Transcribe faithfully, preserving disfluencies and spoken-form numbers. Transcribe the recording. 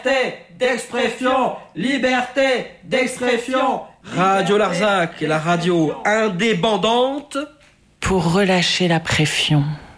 liberté d'expression, liberté d'expression. Radio Larzac, la radio indépendante pour relâcher la pression.